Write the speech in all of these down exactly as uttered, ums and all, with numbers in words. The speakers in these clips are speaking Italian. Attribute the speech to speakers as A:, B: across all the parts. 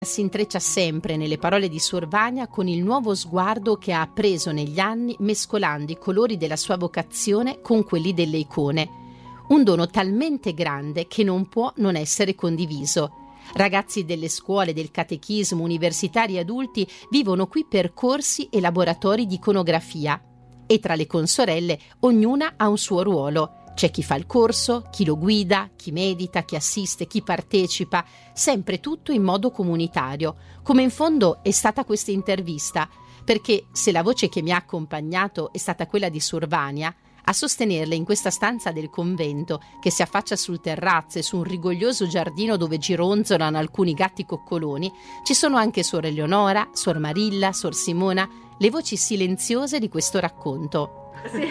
A: Si intreccia sempre nelle parole di Suor Vania con il nuovo sguardo che ha appreso negli anni, mescolando i colori della sua vocazione con quelli delle icone. Un dono talmente grande che non può non essere condiviso. Ragazzi delle scuole, del catechismo, universitari e adulti vivono qui percorsi e laboratori di iconografia. E tra le consorelle ognuna ha un suo ruolo. C'è chi fa il corso, chi lo guida, chi medita, chi assiste, chi partecipa, sempre tutto in modo comunitario, come in fondo è stata questa intervista, perché se la voce che mi ha accompagnato è stata quella di Suor Vania, a sostenerle in questa stanza del convento, che si affaccia sul terrazzo e su un rigoglioso giardino dove gironzolano alcuni gatti coccoloni, ci sono anche Suor Eleonora, Suor Marilla, Suor Simona, le voci silenziose di questo racconto.
B: Sì.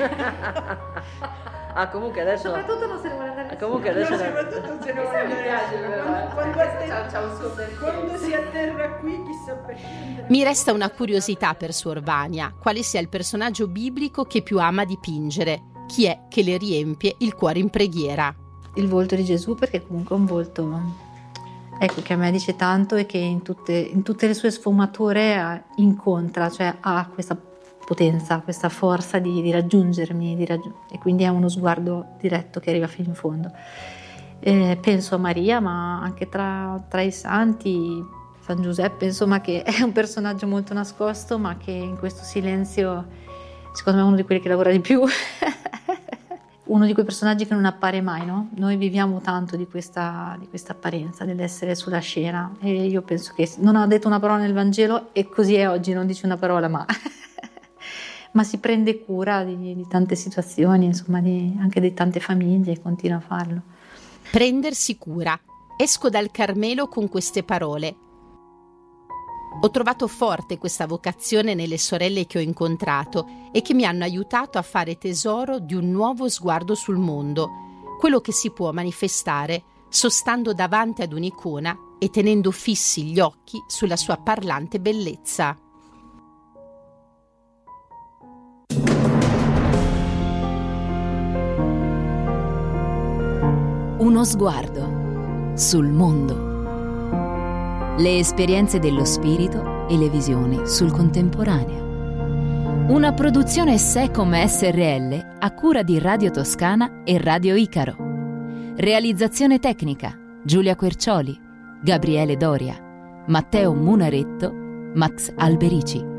B: Ah, comunque adesso.
C: Soprattutto non se ne vuole andare.
B: Comunque adesso.
C: No,
B: soprattutto
C: non se ne vuole andare. Quando, quando, quando si atterra qui, chissà perché.
A: Mi resta una curiosità per Suor Vania: quale sia il personaggio biblico che più ama dipingere? Chi è che le riempie il cuore in preghiera?
D: Il volto di Gesù, perché comunque è un volto, ecco, che a me dice tanto e che in tutte, in tutte le sue sfumature incontra, cioè ha questa potenza, questa forza di, di raggiungermi di raggi- e quindi è uno sguardo diretto che arriva fino in fondo. Eh, penso a Maria, ma anche tra, tra i santi, San Giuseppe, insomma, che è un personaggio molto nascosto, ma che in questo silenzio, secondo me, è uno di quelli che lavora di più. Uno di quei personaggi che non appare mai, no? Noi viviamo tanto di questa, di questa apparenza, dell'essere sulla scena, e io penso che non ha detto una parola nel Vangelo, e così è oggi, non dice una parola, ma ma si prende cura di, di tante situazioni, insomma, di, anche di tante famiglie, e continua a farlo.
A: Prendersi cura. Esco dal Carmelo con queste parole. Ho trovato forte questa vocazione nelle sorelle che ho incontrato e che mi hanno aiutato a fare tesoro di un nuovo sguardo sul mondo, quello che si può manifestare sostando davanti ad un'icona e tenendo fissi gli occhi sulla sua parlante bellezza.
E: Uno sguardo sul mondo. Le esperienze dello spirito e le visioni sul contemporaneo. Una produzione Secom S R L a cura di Radio Toscana e Radio Icaro. Realizzazione tecnica Giulia Quercioli, Gabriele Doria, Matteo Munaretto, Max Alberici.